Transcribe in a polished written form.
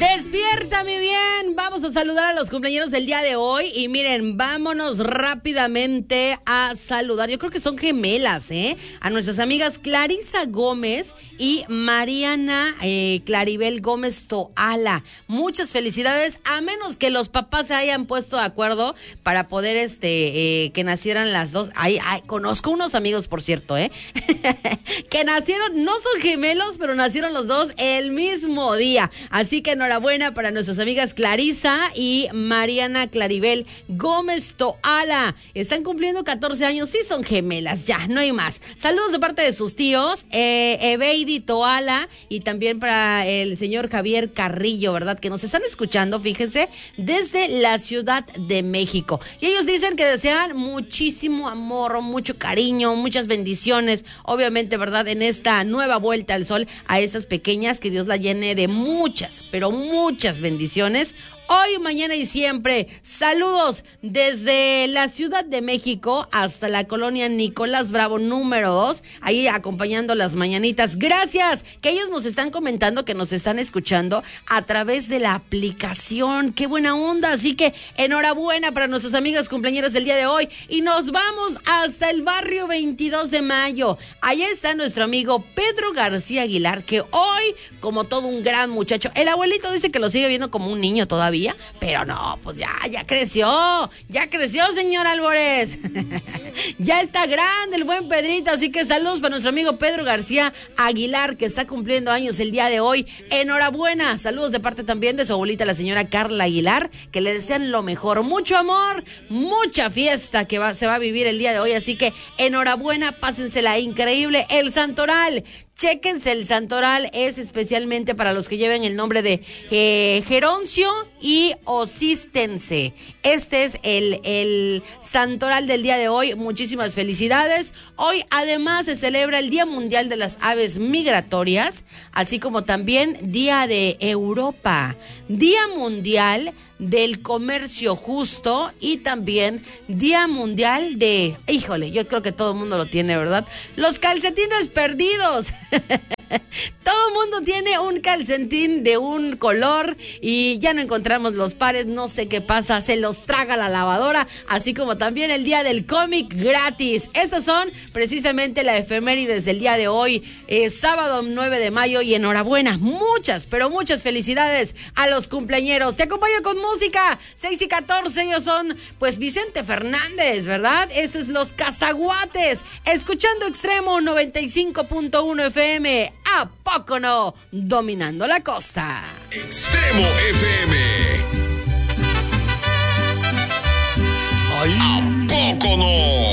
Despierta, mi bien. Vamos a saludar a los cumpleaños del día de hoy. Y miren, vámonos rápidamente a saludar. Yo creo que son gemelas, a nuestras amigas Clarisa Gómez y Mariana Claribel Gómez Toala. Muchas felicidades, a menos que los papás se hayan puesto de acuerdo para poder que nacieran las dos. Conozco unos amigos, por cierto, que nacieron, no son gemelos, pero nacieron los dos el mismo día. Así que enhorabuena para nuestras amigas Clarisa y Mariana Claribel Gómez Toala. Están cumpliendo 14 años, sí son gemelas, ya, no hay más. Saludos de parte de sus tíos, Ebeidi Toala, y también para el señor Javier Carrillo, ¿verdad? Que nos están escuchando, fíjense, desde la Ciudad de México. Y ellos dicen que desean muchísimo amor, mucho cariño, muchas bendiciones, obviamente, ¿verdad? En esta nueva vuelta al sol a esas pequeñas, que Dios la llene de muchas, pero muchas bendiciones. Hoy, mañana y siempre. Saludos desde la Ciudad de México hasta la colonia Nicolás Bravo número 2, ahí acompañando las mañanitas. Gracias, que ellos nos están comentando que nos están escuchando a través de la aplicación. ¡Qué buena onda! Así que enhorabuena para nuestros amigos cumpleañeros del día de hoy. Y nos vamos hasta el barrio 22 de Mayo. Allá está nuestro amigo Pedro García Aguilar, que hoy, como todo un gran muchacho, el abuelito dice que lo sigue viendo como un niño todavía, pero no, pues ya creció, señor Álvarez. Ya está grande el buen Pedrito, así que saludos para nuestro amigo Pedro García Aguilar, que está cumpliendo años el día de hoy. Enhorabuena, saludos de parte también de su abuelita, la señora Carla Aguilar, que le desean lo mejor, mucho amor, mucha fiesta que se va a vivir el día de hoy, así que enhorabuena, pásensela increíble. El Santoral, chéquense, el Santoral es especialmente para los que lleven el nombre de Geroncio y Osístense. Este es el Santoral del día de hoy. Muchísimas felicidades. Hoy además se celebra el Día Mundial de las Aves Migratorias, así como también Día de Europa, Día Mundial del Comercio Justo y también Día Mundial de... Híjole, yo creo que todo el mundo lo tiene, ¿verdad? Los calcetines perdidos. Todo el mundo tiene un calcetín de un color y ya no encontramos los pares, no sé qué pasa, se los traga la lavadora, así como también el día del cómic gratis. Esas son precisamente la efemérides del día de hoy, sábado 9 de mayo, y enhorabuena, muchas, pero muchas felicidades a los cumpleañeros. Te acompaño con música, 6:14, ellos son pues Vicente Fernández, ¿verdad? Eso es Los Cazaguates, escuchando Extremo 95.1 FM. ¿A poco no? Dominando la costa. Extremo FM. Ay. ¿A poco no?